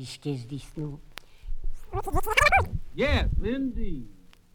töviskés disznó. Yes, indeed.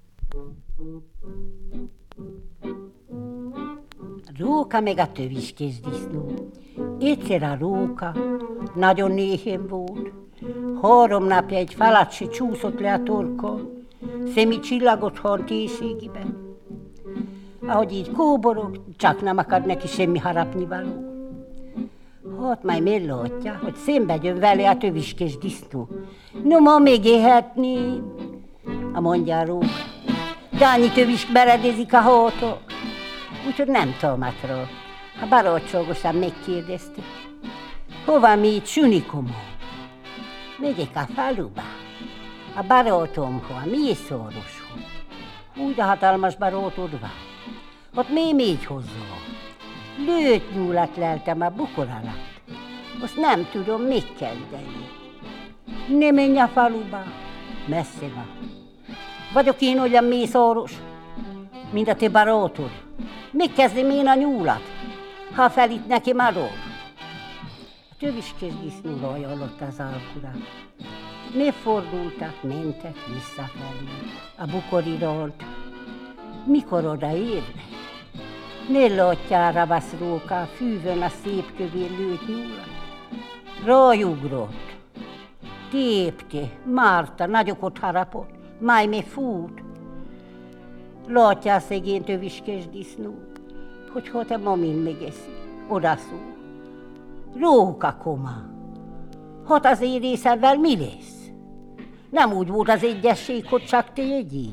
Róka meg a töviskés disznó. Egyszer a róka nagyon néhén volt. 3 napja egy falat se csúszott le a torkon, szemi csillagot hant éjségiben. Ahogy így kóborog, csak nem akar neki semmi harapnivaló. Hát majd mellátja, hogy szembe jön vele a töviskés disznó. No, ma még éhetni, mondja a róka. De annyi tövisk beredezik a hótok, úgyhogy nem tomatról. A barátságosan megkérdezte. Hova mi Csunikomó? Megyek a faluba. A barátomhoz, a mészároshoz. Úgy a hatalmas barátod van. Ott mi megy hozzá. Lőtt nyúlat leltem a bukor alatt. Azt nem tudom megkezdeni. Ne menj a faluba. Messze van. Vagyok én olyan mészáros, mint a te barátod. Megkezdem én a nyúlat, ha felít neki marad. A töviskés disznó ajánlott az alkura. Megfordultak, mentek visszafelé a bukor iránt. Mikor odaérnek, ne látja a ravasz róka a fűvön a szép kövén lőtt nyúlat. Rájugrott, tépte, Márta nagyokot harapott, majd még fut. Látja a szegény töviskés disznó, hogy ha te mamin megeszi, odaszól. Róka koma, hát az én részemvel mi lesz? Nem úgy volt az egyesség, hogy csak te egyél.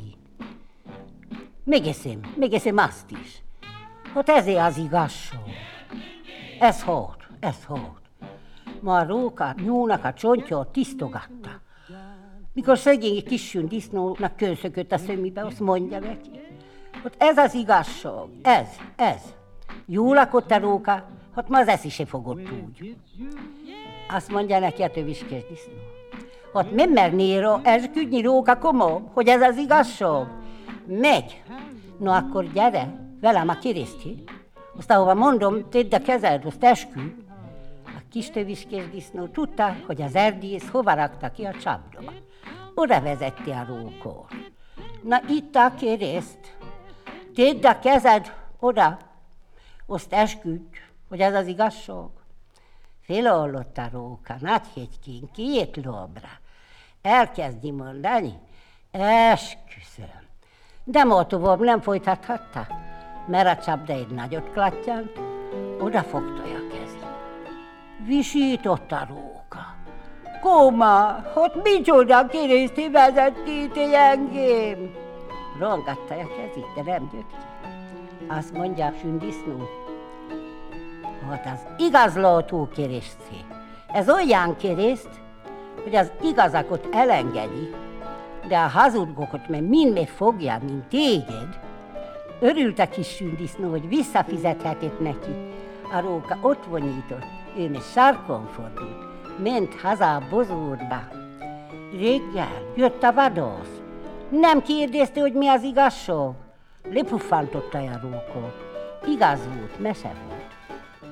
Megeszem azt is. Hát ezért az igazság. Ez hát. Ma a róka nyúlnak a csontját tisztogatta. Mikor szegény kisün disznónak kőszökött a szemébe, azt mondja neki, hogy ez az igazság, ez. Jól lakott a róka, hát ma az eszi se fogott úgy. Azt mondja neki a töviskés disznó, hát nem mernél esküdni róka komó, hogy ez az igazság. Megy. No akkor gyere velem a keresztjé, azt ahova mondom, tedd a kezed, azt esküdj. A kis töviskés disznó tudta, hogy az erdész hova rakta ki a csapdba. Oda vezette a rókot. Na itt a kereszt. Tedd a kezed oda, azt esküdj, hogy ez az igazság. Felállott a róka Nagyhegykén 2 lábra. Elkezdi mondani, esküszöm. De ma tovább nem folytathatta, mert a csapda egy nagyot klattyant, odafogta a kezét. Visított a róka. Koma, hát micsoda kereszté vezettél engem? Rongatta a kezét, de nem jött ki. Azt mondja a sündisznó, hát az igazlátó kereszté. Ez olyan kereszt, hogy az igazakot elengedi, de a hazudgokat meg mind fogja, mint téged. Örült a kis sündisznó, hogy visszafizethetett neki. A róka ott vonyított, ő meg sarkon fordult, ment haza a bozótba. Reggel jött a vadász. Nem kérdezte, hogy mi az igazság. Lepuffantotta a róka. Igaz volt, mese volt.